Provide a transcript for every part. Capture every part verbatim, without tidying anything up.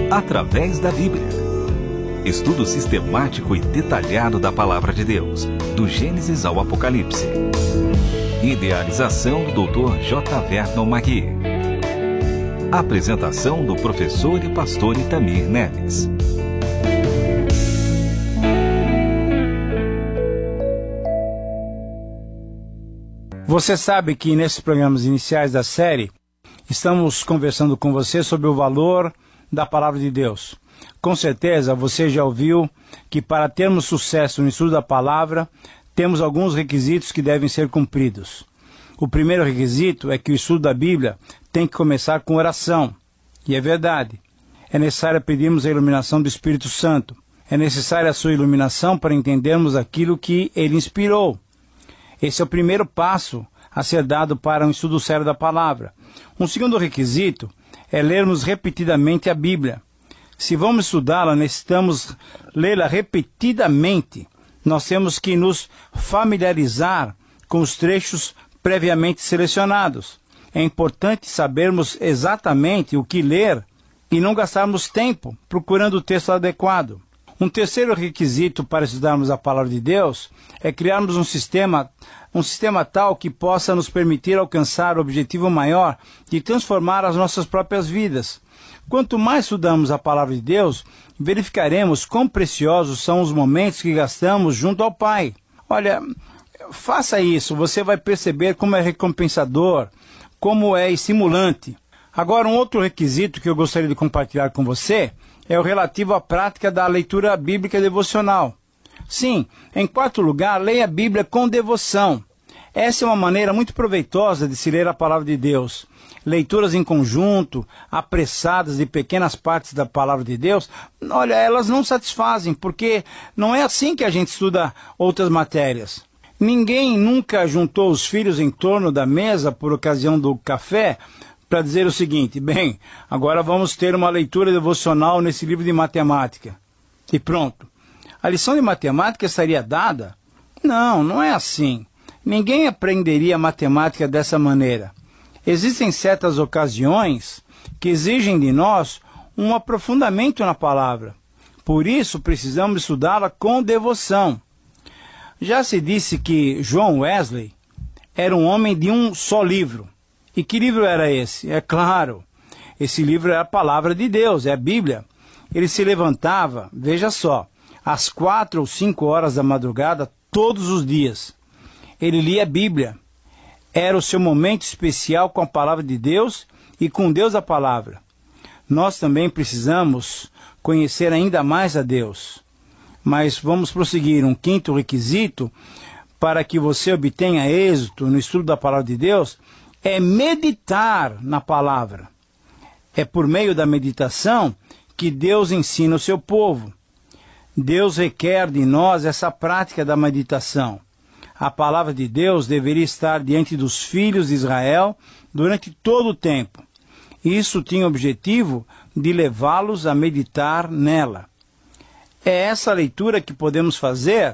através da Bíblia. Estudo sistemático e detalhado da Palavra de Deus, do Gênesis ao Apocalipse. Idealização do doutor J. Vernon Magui. Apresentação do professor e pastor Itamir Neves. Você sabe que nesses programas iniciais da série, estamos conversando com você sobre o valor da Palavra de Deus. Com certeza você já ouviu que para termos sucesso no estudo da Palavra, temos alguns requisitos que devem ser cumpridos. O primeiro requisito é que o estudo da Bíblia tem que começar com oração. E é verdade. É necessário pedirmos a iluminação do Espírito Santo. É necessária a sua iluminação para entendermos aquilo que ele inspirou. Esse é o primeiro passo a ser dado para um estudo sério da Palavra. Um segundo requisito é lermos repetidamente a Bíblia. Se vamos estudá-la, necessitamos lê-la repetidamente. Nós temos que nos familiarizar com os trechos previamente selecionados. É importante sabermos exatamente o que ler e não gastarmos tempo procurando o texto adequado. Um terceiro requisito para estudarmos a Palavra de Deus é criarmos um sistema, um sistema tal que possa nos permitir alcançar o objetivo maior de transformar as nossas próprias vidas. Quanto mais estudamos a Palavra de Deus, verificaremos quão preciosos são os momentos que gastamos junto ao Pai. Olha, faça isso, você vai perceber como é recompensador, como é estimulante. Agora, um outro requisito que eu gostaria de compartilhar com você é o relativo à prática da leitura bíblica devocional. Sim, em quarto lugar, leia a Bíblia com devoção. Essa é uma maneira muito proveitosa de se ler a Palavra de Deus. Leituras em conjunto, apressadas de pequenas partes da Palavra de Deus, olha, elas não satisfazem, porque não é assim que a gente estuda outras matérias. Ninguém nunca juntou os filhos em torno da mesa por ocasião do café para dizer o seguinte: bem, agora vamos ter uma leitura devocional nesse livro de matemática. E pronto. A lição de matemática estaria dada? Não, não é assim. Ninguém aprenderia matemática dessa maneira. Existem certas ocasiões que exigem de nós um aprofundamento na palavra. Por isso, precisamos estudá-la com devoção. Já se disse que John Wesley era um homem de um só livro. E que livro era esse? É claro, esse livro é a Palavra de Deus, é a Bíblia. Ele se levantava, veja só, às quatro ou cinco horas da madrugada, todos os dias. Ele lia a Bíblia. Era o seu momento especial com a Palavra de Deus e com Deus a Palavra. Nós também precisamos conhecer ainda mais a Deus. Mas vamos prosseguir. Um quinto requisito para que você obtenha êxito no estudo da Palavra de Deus é meditar na Palavra. É por meio da meditação que Deus ensina o seu povo. Deus requer de nós essa prática da meditação. A Palavra de Deus deveria estar diante dos filhos de Israel durante todo o tempo. Isso tinha o objetivo de levá-los a meditar nela. É essa leitura que podemos fazer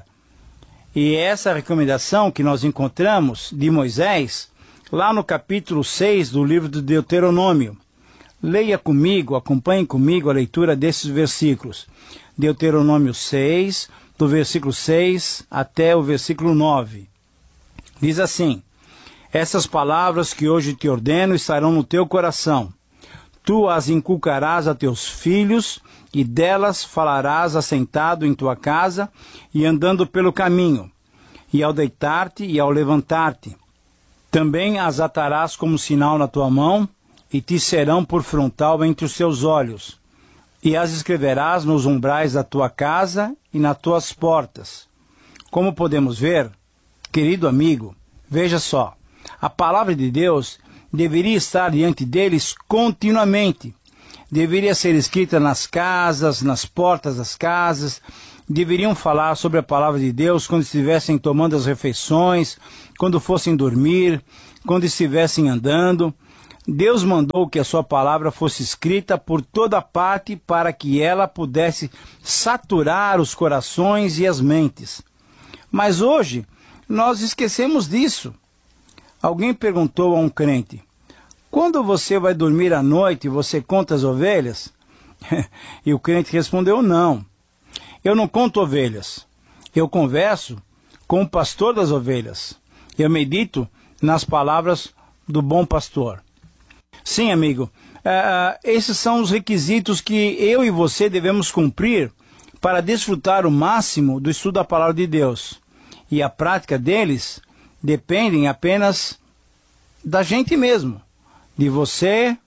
e é essa recomendação que nós encontramos de Moisés lá no capítulo seis do livro de Deuteronômio. Leia comigo, acompanhe comigo a leitura desses versículos. Deuteronômio seis, do versículo seis até o versículo nove. Diz assim: essas palavras que hoje te ordeno estarão no teu coração. Tu as inculcarás a teus filhos, e delas falarás assentado em tua casa e andando pelo caminho, e ao deitar-te e ao levantar-te. Também as atarás como sinal na tua mão, e te serão por frontal entre os teus olhos. E as escreverás nos umbrais da tua casa e nas tuas portas. Como podemos ver, querido amigo, veja só, a Palavra de Deus deveria estar diante deles continuamente. Deveria ser escrita nas casas, nas portas das casas. Deveriam falar sobre a Palavra de Deus quando estivessem tomando as refeições, quando fossem dormir, quando estivessem andando. Deus mandou que a sua palavra fosse escrita por toda parte para que ela pudesse saturar os corações e as mentes. Mas hoje, nós esquecemos disso. Alguém perguntou a um crente: quando você vai dormir à noite, você conta as ovelhas? E o crente respondeu, não. Eu não conto ovelhas. Eu converso com o pastor das ovelhas. Eu medito nas palavras do bom pastor. Sim, amigo, uh, esses são os requisitos que eu e você devemos cumprir para desfrutar o máximo do estudo da palavra de Deus. E a prática deles dependem apenas da gente mesmo, de você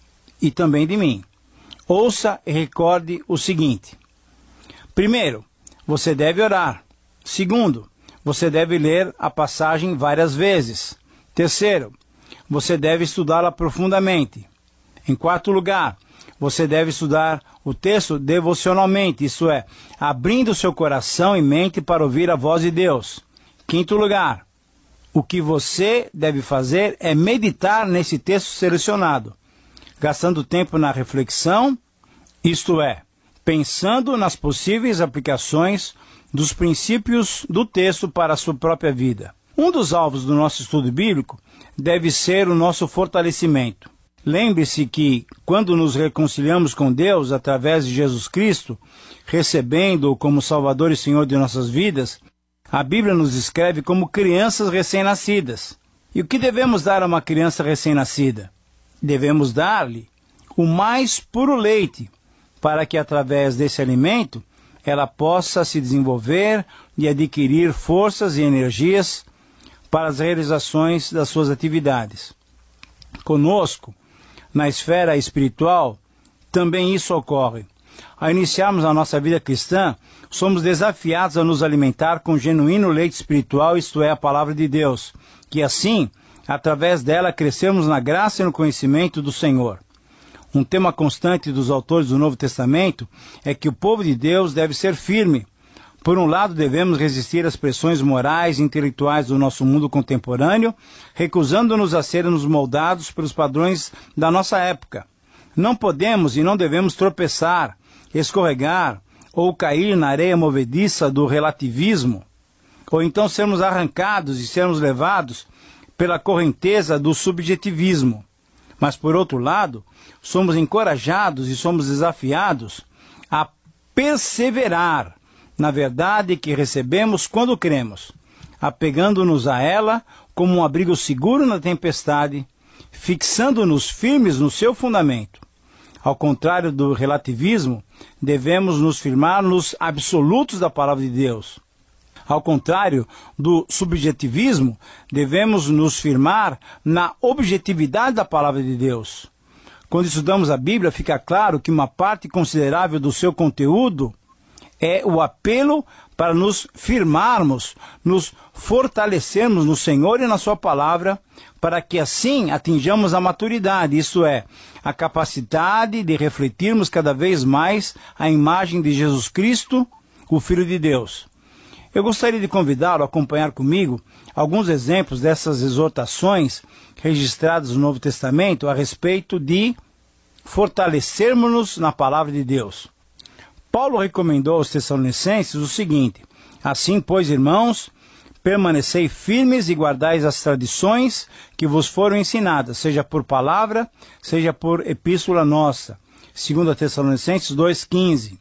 e também de mim. Ouça e recorde o seguinte. Primeiro, você deve orar. Segundo, você deve ler a passagem várias vezes. Terceiro, você deve estudá-la profundamente. Em quarto lugar, você deve estudar o texto devocionalmente, isto é, abrindo seu coração e mente para ouvir a voz de Deus. Quinto lugar, o que você deve fazer é meditar nesse texto selecionado, gastando tempo na reflexão, isto é, pensando nas possíveis aplicações dos princípios do texto para a sua própria vida. Um dos alvos do nosso estudo bíblico deve ser o nosso fortalecimento. Lembre-se que, quando nos reconciliamos com Deus através de Jesus Cristo, recebendo-o como Salvador e Senhor de nossas vidas, a Bíblia nos descreve como crianças recém-nascidas. E o que devemos dar a uma criança recém-nascida? Devemos dar-lhe o mais puro leite, para que através desse alimento ela possa se desenvolver e adquirir forças e energias para as realizações das suas atividades. Conosco, na esfera espiritual, também isso ocorre. Ao iniciarmos a nossa vida cristã, somos desafiados a nos alimentar com genuíno leite espiritual, isto é, a palavra de Deus, que assim, através dela, crescemos na graça e no conhecimento do Senhor. Um tema constante dos autores do Novo Testamento é que o povo de Deus deve ser firme. Por um lado, devemos resistir às pressões morais e intelectuais do nosso mundo contemporâneo, recusando-nos a sermos moldados pelos padrões da nossa época. Não podemos e não devemos tropeçar, escorregar ou cair na areia movediça do relativismo, ou então sermos arrancados e sermos levados pela correnteza do subjetivismo. Mas, por outro lado, somos encorajados e somos desafiados a perseverar na verdade que recebemos quando cremos, apegando-nos a ela como um abrigo seguro na tempestade, fixando-nos firmes no seu fundamento. Ao contrário do relativismo, devemos nos firmar nos absolutos da palavra de Deus. Ao contrário do subjetivismo, devemos nos firmar na objetividade da palavra de Deus. Quando estudamos a Bíblia, fica claro que uma parte considerável do seu conteúdo é o apelo para nos firmarmos, nos fortalecermos no Senhor e na sua palavra, para que assim atinjamos a maturidade, isto é, a capacidade de refletirmos cada vez mais a imagem de Jesus Cristo, o Filho de Deus. Eu gostaria de convidá-lo a acompanhar comigo alguns exemplos dessas exortações registradas no Novo Testamento a respeito de fortalecermos-nos na palavra de Deus. Paulo recomendou aos Tessalonicenses o seguinte: assim, pois, irmãos, permanecei firmes e guardais as tradições que vos foram ensinadas, seja por palavra, seja por epístola nossa. Segunda Tessalonicenses dois, quinze.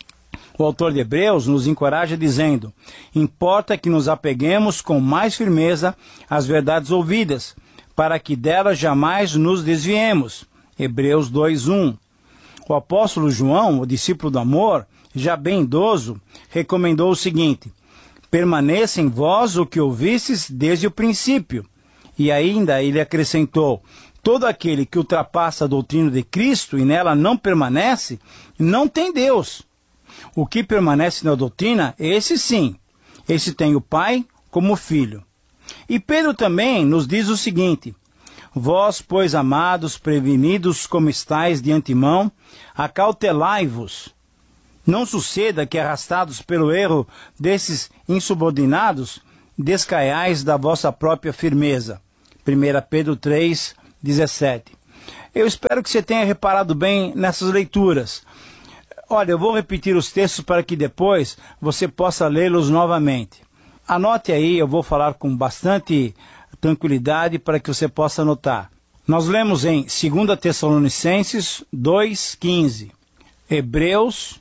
O autor de Hebreus nos encoraja dizendo: importa que nos apeguemos com mais firmeza às verdades ouvidas, para que delas jamais nos desviemos. Hebreus dois, um. O apóstolo João, o discípulo do amor, já bem idoso, recomendou o seguinte: permaneça em vós o que ouvistes desde o princípio. E ainda ele acrescentou: todo aquele que ultrapassa a doutrina de Cristo e nela não permanece, não tem Deus. O que permanece na doutrina, esse sim, esse tem o Pai como filho. E Pedro também nos diz o seguinte: vós, pois, amados, prevenidos como estáis de antemão, acautelai-vos. Não suceda que, arrastados pelo erro desses insubordinados, descaiais da vossa própria firmeza. Primeira Pedro três, dezessete. Eu espero que você tenha reparado bem nessas leituras. Olha, eu vou repetir os textos para que depois você possa lê-los novamente. Anote aí, eu vou falar com bastante tranquilidade para que você possa anotar. Nós lemos em Segunda Tessalonicenses dois, quinze. Hebreus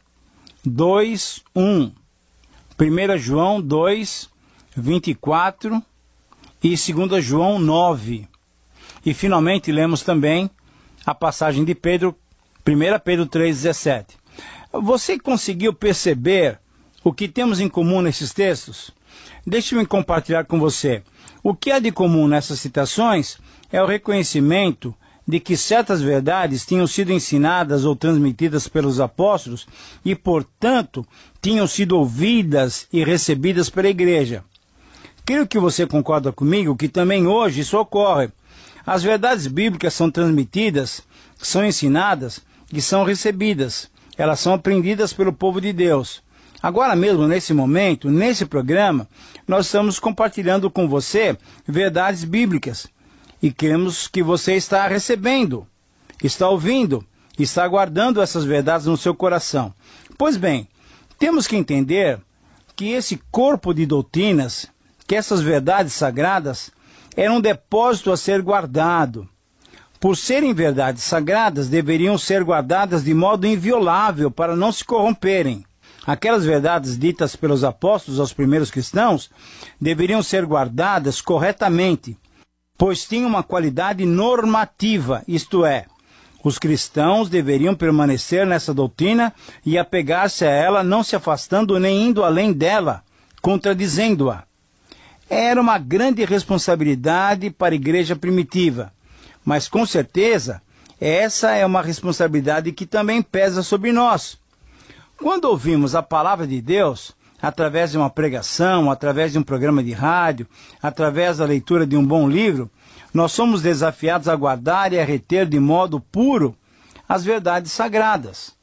dois, um, primeira João dois, vinte e quatro e segunda João nove. E finalmente lemos também a passagem de Pedro, primeira Pedro três, dezessete. Você conseguiu perceber o que temos em comum nesses textos? Deixe-me compartilhar com você. O que há de comum nessas citações é o reconhecimento de que certas verdades tinham sido ensinadas ou transmitidas pelos apóstolos e, portanto, tinham sido ouvidas e recebidas pela igreja. Creio que você concorda comigo que também hoje isso ocorre. As verdades bíblicas são transmitidas, são ensinadas e são recebidas. Elas são aprendidas pelo povo de Deus. Agora mesmo, nesse momento, nesse programa, nós estamos compartilhando com você verdades bíblicas. E queremos que você está recebendo, está ouvindo, está guardando essas verdades no seu coração. Pois bem, temos que entender que esse corpo de doutrinas, que essas verdades sagradas, era um depósito a ser guardado. Por serem verdades sagradas, deveriam ser guardadas de modo inviolável para não se corromperem. Aquelas verdades ditas pelos apóstolos aos primeiros cristãos deveriam ser guardadas corretamente, pois tinham uma qualidade normativa, isto é, os cristãos deveriam permanecer nessa doutrina e apegar-se a ela, não se afastando nem indo além dela, contradizendo-a. Era uma grande responsabilidade para a igreja primitiva, mas com certeza essa é uma responsabilidade que também pesa sobre nós. Quando ouvimos a palavra de Deus, através de uma pregação, através de um programa de rádio, através da leitura de um bom livro, nós somos desafiados a guardar e a reter de modo puro as verdades sagradas.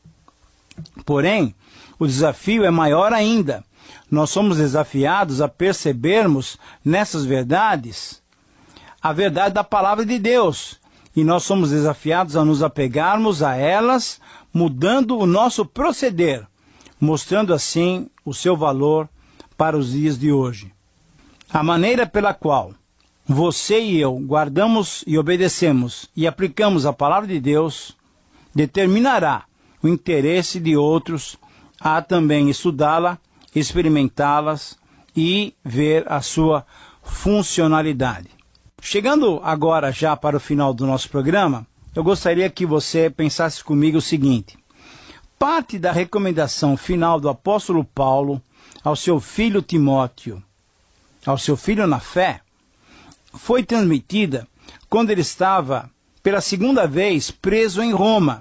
Porém, o desafio é maior ainda. Nós somos desafiados a percebermos nessas verdades a verdade da palavra de Deus. E nós somos desafiados a nos apegarmos a elas, mudando o nosso proceder, mostrando assim o seu valor para os dias de hoje. A maneira pela qual você e eu guardamos e obedecemos e aplicamos a palavra de Deus determinará o interesse de outros a também estudá-la, experimentá-las e ver a sua funcionalidade. Chegando agora já para o final do nosso programa, eu gostaria que você pensasse comigo o seguinte: parte da recomendação final do apóstolo Paulo ao seu filho Timóteo, ao seu filho na fé, foi transmitida quando ele estava pela segunda vez preso em Roma.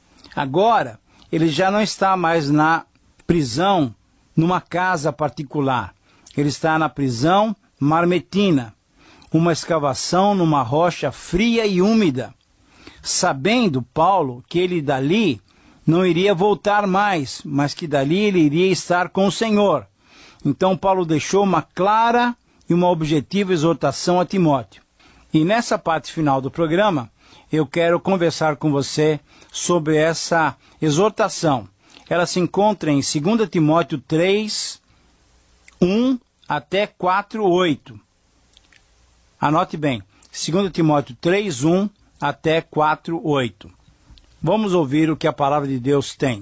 Agora, ele já não está mais na prisão, numa casa particular. Ele está na prisão marmetina, uma escavação numa rocha fria e úmida. Sabendo Paulo que ele dali não iria voltar mais, mas que dali ele iria estar com o Senhor. Então Paulo deixou uma clara e uma objetiva exortação a Timóteo. E nessa parte final do programa, eu quero conversar com você sobre essa exortação. Ela se encontra em dois Timóteo três, um até quatro, oito. Anote bem, dois Timóteo três, um até quatro, oito. Vamos ouvir o que a palavra de Deus tem.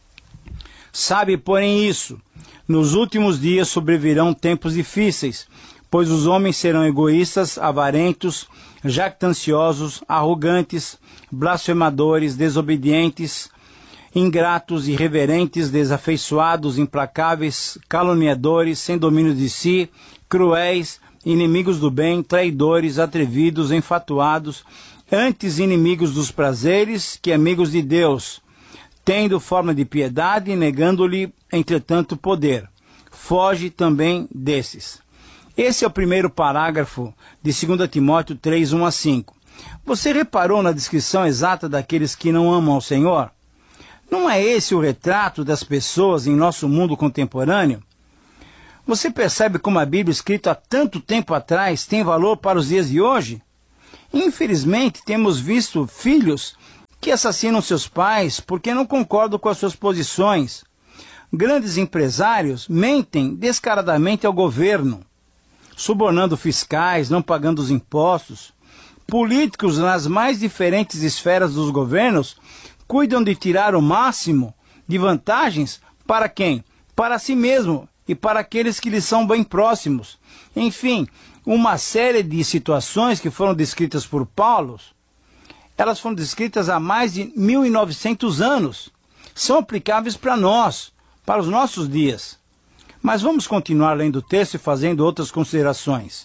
Sabe, porém, isso, nos últimos dias sobrevirão tempos difíceis, pois os homens serão egoístas, avarentos, jactanciosos, arrogantes, blasfemadores, desobedientes, ingratos, irreverentes, desafeiçoados, implacáveis, caluniadores, sem domínio de si, cruéis, inimigos do bem, traidores, atrevidos, enfatuados, antes inimigos dos prazeres que amigos de Deus, tendo forma de piedade, negando-lhe, entretanto, poder. Foge também desses. Esse é o primeiro parágrafo de dois Timóteo três, um a cinco. Você reparou na descrição exata daqueles que não amam ao Senhor? Não é esse o retrato das pessoas em nosso mundo contemporâneo? Você percebe como a Bíblia, escrita há tanto tempo atrás, tem valor para os dias de hoje? Infelizmente, temos visto filhos que assassinam seus pais porque não concordam com as suas posições. Grandes empresários mentem descaradamente ao governo, subornando fiscais, não pagando os impostos. Políticos nas mais diferentes esferas dos governos cuidam de tirar o máximo de vantagens para quem? Para si mesmo e para aqueles que lhe são bem próximos. Enfim, uma série de situações que foram descritas por Paulo, elas foram descritas há mais de mil e novecentos anos. São aplicáveis para nós, para os nossos dias. Mas vamos continuar lendo o texto e fazendo outras considerações.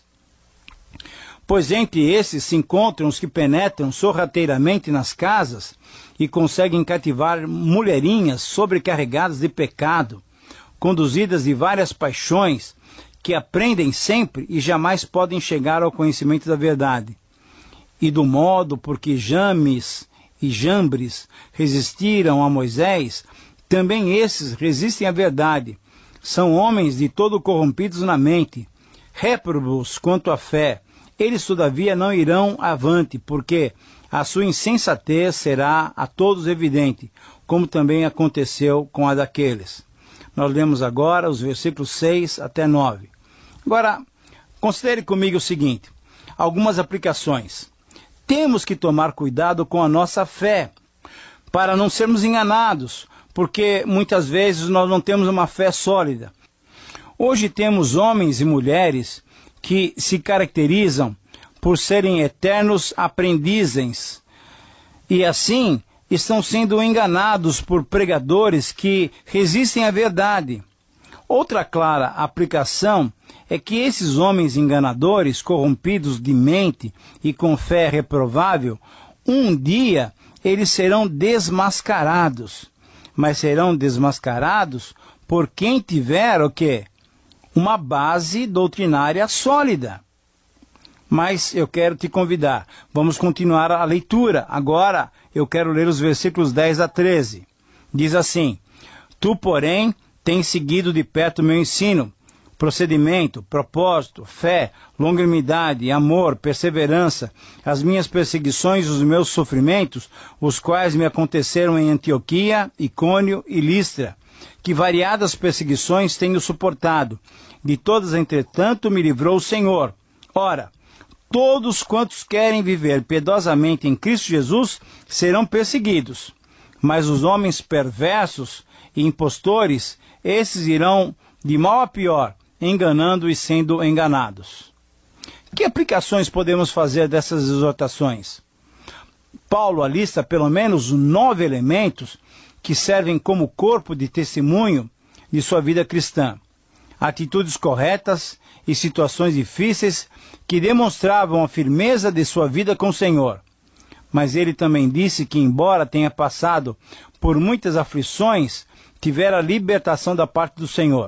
Pois entre esses se encontram os que penetram sorrateiramente nas casas e conseguem cativar mulherinhas sobrecarregadas de pecado, conduzidas de várias paixões, que aprendem sempre e jamais podem chegar ao conhecimento da verdade. E do modo por que James e Jambres resistiram a Moisés, também esses resistem à verdade. São homens de todo corrompidos na mente, réprobos quanto à fé. Eles, todavia, não irão avante, porque a sua insensatez será a todos evidente, como também aconteceu com a daqueles. Nós lemos agora os versículos seis até nove. Agora, considere comigo o seguinte, algumas aplicações. Temos que tomar cuidado com a nossa fé, para não sermos enganados, porque muitas vezes nós não temos uma fé sólida. Hoje temos homens e mulheres que se caracterizam por serem eternos aprendizes, e assim estão sendo enganados por pregadores que resistem à verdade. Outra clara aplicação é que esses homens enganadores, corrompidos de mente e com fé reprovável, um dia eles serão desmascarados, mas serão desmascarados por quem tiver o quê? Uma base doutrinária sólida. Mas eu quero te convidar, vamos continuar a leitura. Agora eu quero ler os versículos dez a treze. Diz assim: Tu, porém, tens seguido de perto o meu ensino, procedimento, propósito, fé, longanimidade, amor, perseverança, as minhas perseguições e os meus sofrimentos, os quais me aconteceram em Antioquia, Icônio e Listra, que variadas perseguições tenho suportado. De todas, entretanto, me livrou o Senhor. Ora, todos quantos querem viver piedosamente em Cristo Jesus serão perseguidos, mas os homens perversos e impostores, esses irão de mal a pior, enganando e sendo enganados. Que aplicações podemos fazer dessas exortações? Paulo alista pelo menos nove elementos que servem como corpo de testemunho de sua vida cristã. Atitudes corretas e situações difíceis que demonstravam a firmeza de sua vida com o Senhor. Mas ele também disse que, embora tenha passado por muitas aflições, tivera libertação da parte do Senhor.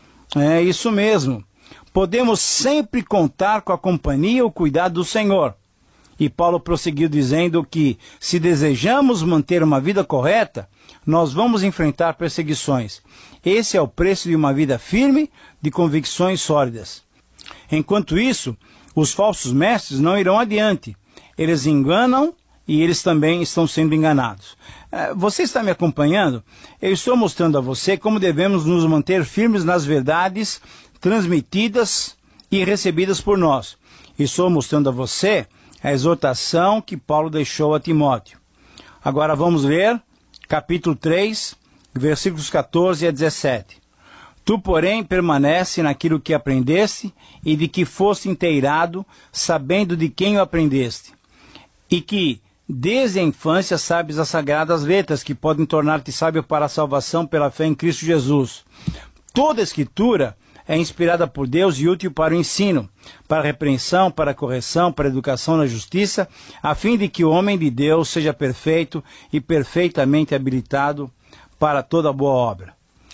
É isso mesmo. Podemos sempre contar com a companhia e o cuidado do Senhor. E Paulo prosseguiu dizendo que, se desejamos manter uma vida correta, nós vamos enfrentar perseguições. Esse é o preço de uma vida firme, de convicções sólidas. Enquanto isso, os falsos mestres não irão adiante. Eles enganam e eles também estão sendo enganados. Você está me acompanhando? Eu estou mostrando a você como devemos nos manter firmes nas verdades transmitidas e recebidas por nós. Estou mostrando a você a exortação que Paulo deixou a Timóteo. Agora vamos ler capítulo três, versículos catorze a dezessete. Tu, porém, permanece naquilo que aprendeste e de que foste inteirado, sabendo de quem o aprendeste, e que desde a infância sabes as sagradas letras, que podem tornar-te sábio para a salvação pela fé em Cristo Jesus. Toda a Escritura é inspirada por Deus e útil para o ensino, para a repreensão, para a correção, para a educação na justiça, a fim de que o homem de Deus seja perfeito e perfeitamente habilitado para toda boa obra.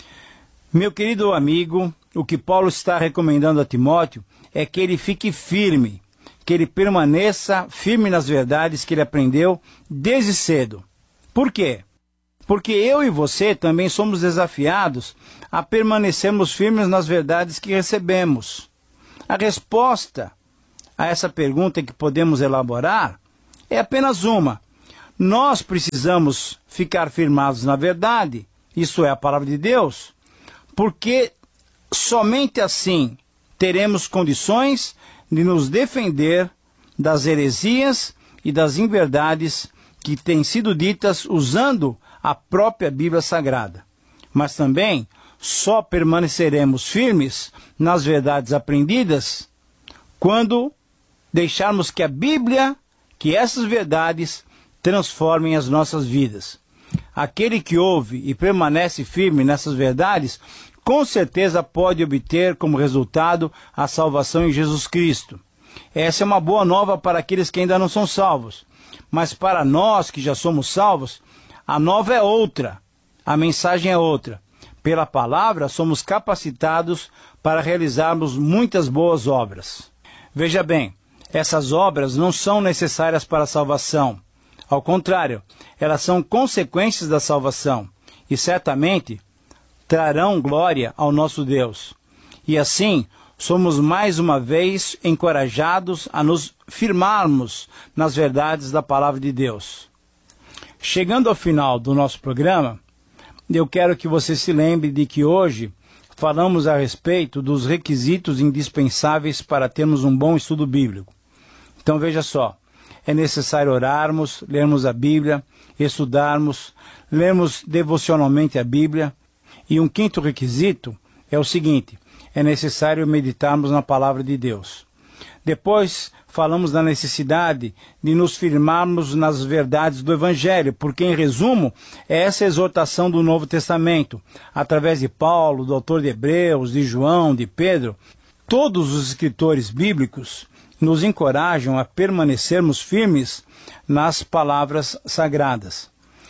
Meu querido amigo, o que Paulo está recomendando a Timóteo é que ele fique firme, que ele permaneça firme nas verdades que ele aprendeu desde cedo. Por quê? Porque eu e você também somos desafiados a permanecermos firmes nas verdades que recebemos. A resposta a essa pergunta que podemos elaborar é apenas uma. Nós precisamos ficar firmados na verdade, isso é a palavra de Deus, porque somente assim teremos condições de nos defender das heresias e das inverdades que têm sido ditas usando a própria Bíblia Sagrada. Mas também só permaneceremos firmes nas verdades aprendidas quando deixarmos que a Bíblia, que essas verdades transformem as nossas vidas. Aquele que ouve e permanece firme nessas verdades, com certeza pode obter como resultado a salvação em Jesus Cristo. Essa é uma boa nova para aqueles que ainda não são salvos. Mas para nós que já somos salvos, a nova é outra, a mensagem é outra. Pela palavra, somos capacitados para realizarmos muitas boas obras. Veja bem, essas obras não são necessárias para a salvação. Ao contrário, elas são consequências da salvação e certamente trarão glória ao nosso Deus. E assim, somos mais uma vez encorajados a nos firmarmos nas verdades da palavra de Deus. Chegando ao final do nosso programa, eu quero que você se lembre de que hoje falamos a respeito dos requisitos indispensáveis para termos um bom estudo bíblico. Então veja só, é necessário orarmos, lermos a Bíblia, estudarmos, lermos devocionalmente a Bíblia. E um quinto requisito é o seguinte, é necessário meditarmos na palavra de Deus. Depois falamos da necessidade de nos firmarmos nas verdades do Evangelho, porque em resumo é essa exortação do Novo Testamento, através de Paulo, do autor de Hebreus, de João, de Pedro. Todos os escritores bíblicos nos encorajam a permanecermos firmes nas palavras sagradas.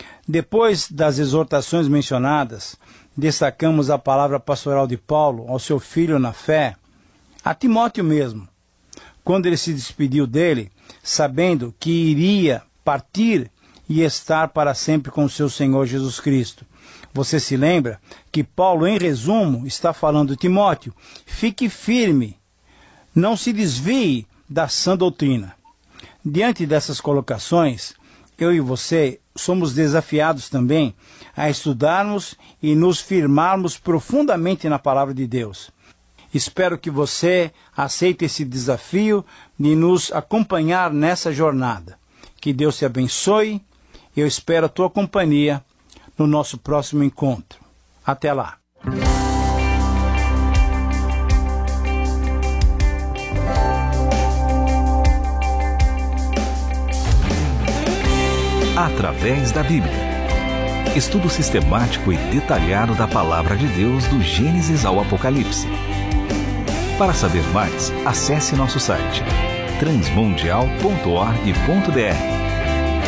Depois das exortações mencionadas, destacamos a palavra pastoral de Paulo ao seu filho na fé, a Timóteo mesmo, quando ele se despediu dele, sabendo que iria partir e estar para sempre com o seu Senhor Jesus Cristo. Você se lembra que Paulo, em resumo, está falando, Timóteo, fique firme, não se desvie da sã doutrina. Diante dessas colocações, eu e você somos desafiados também a estudarmos e nos firmarmos profundamente na palavra de Deus. Espero que você aceite esse desafio de nos acompanhar nessa jornada. Que Deus te abençoe. Eu espero a tua companhia no nosso próximo encontro. Até lá. Através da Bíblia. Estudo sistemático e detalhado da Palavra de Deus do Gênesis ao Apocalipse. Para saber mais, acesse nosso site transmundial ponto org ponto br.